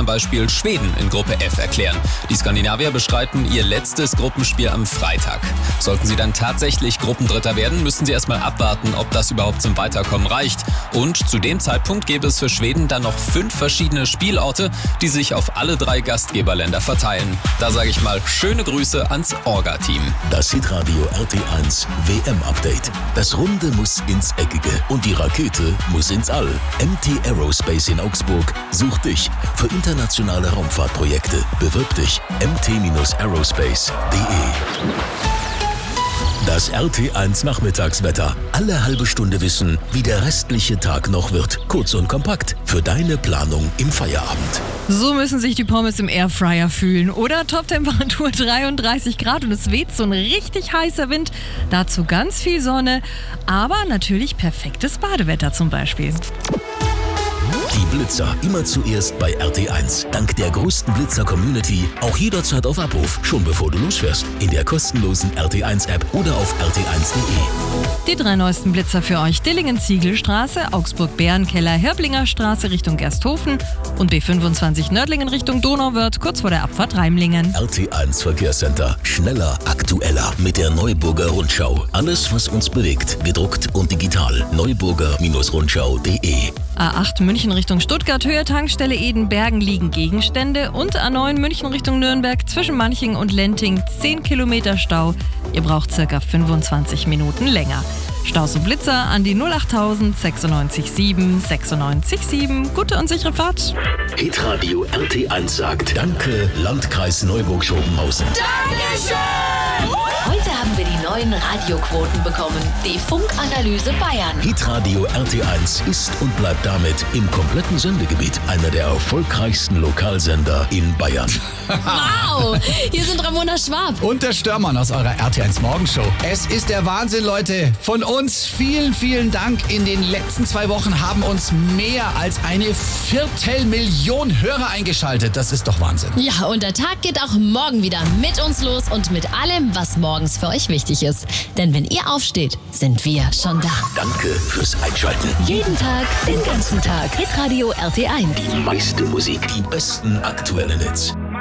am Beispiel Schweden in Gruppe F erklären. Die Skandinavier bestreiten ihr letztes Gruppenspiel am Freitag. Sollten sie dann tatsächlich Gruppendritter werden, müssen sie erstmal abwarten, ob das überhaupt zum Weiterkommen reicht. Und zu dem Zeitpunkt gäbe es für Schweden dann noch 5 verschiedene Spielorte, die sich auf alle 3 Gastgeberländer verteilen. Da sage ich mal schöne Grüße ans Orga-Team. Das Hitradio RT1 WM-Update. Das Runde muss ins Eckige und die Rakete muss ins All. MT Aerospace in Augsburg sucht dich für internationale Raumfahrtprojekte. Bewirb dich mt-aerospace.de. Das RT1 Nachmittagswetter. Alle halbe Stunde wissen, wie der restliche Tag noch wird. Kurz und kompakt für deine Planung im Feierabend. So müssen sich die Pommes im Airfryer fühlen, oder? Toptemperatur 33 Grad und es weht so ein richtig heißer Wind. Dazu ganz viel Sonne, aber natürlich perfektes Badewetter zum Beispiel. Die Blitzer immer zuerst bei RT1. Dank der größten Blitzer-Community auch jederzeit auf Abruf, schon bevor du losfährst. In der kostenlosen RT1-App oder auf rt1.de. Die 3 neuesten Blitzer für euch: Dillingen-Ziegelstraße, Augsburg-Bärenkeller, Hirblinger Straße Richtung Gersthofen und B25 Nördlingen Richtung Donauwörth, kurz vor der Abfahrt Reimlingen. RT1 Verkehrscenter. Schneller, aktueller mit der Neuburger Rundschau. Alles, was uns bewegt, gedruckt und digital. neuburger-rundschau.de. A8 München Richtung Stuttgart, Höhe Tankstelle Edenbergen liegen Gegenstände und A9 München Richtung Nürnberg zwischen Manching und Lenting 10 Kilometer Stau. Ihr braucht circa 25 Minuten länger. Staus und Blitzer an die 08000 96 7 96 7. Gute und sichere Fahrt. Hitradio RT1 sagt Danke, Landkreis Neuburg-Schopenhausen. Dankeschön! Heute haben wir die neuen Radioquoten bekommen. Die Funkanalyse Bayern. Hitradio RT1 ist und bleibt damit im kompletten Sendegebiet einer der erfolgreichsten Lokalsender in Bayern. Wow! Hier sind Ramona Schwab Und der Störmann aus eurer RT1 Morgenshow. Es ist der Wahnsinn, Leute. Von uns vielen, vielen Dank. In den letzten 2 Wochen haben uns mehr als 250.000 Hörer eingeschaltet. Das ist doch Wahnsinn. Ja, und der Tag geht auch morgen wieder mit uns los und mit allem, was morgens für euch wichtig ist. Denn wenn ihr aufsteht, sind wir schon da. Danke fürs Einschalten. jeden Tag, den ganzen Tag. Hitradio RT1. Die meiste Musik, die besten aktuellen Hits.